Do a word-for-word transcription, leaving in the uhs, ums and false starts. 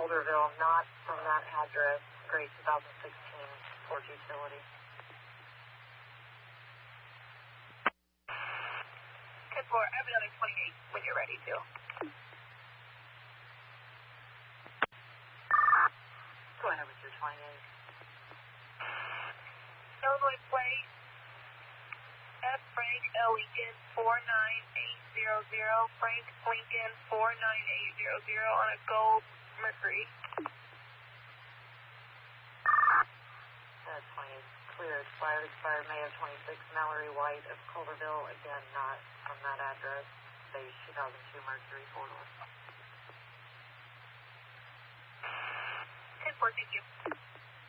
Boulderville, not from that address. Great twenty sixteen Ford Utility. ten four, I have another twenty-eight when you're ready to. Go ahead with your twenty-eight. Illinois Plate, F. Frank L. Lincoln four nine eight zero zero, Frank Lincoln four nine eight zero zero on a gold Mercury. Uh, twenty-eight, clear, expired, expired May of twenty-six, Mallory White of Culverville, again, not from that address, base two thousand two Mercury, four-door. ten four, thank you.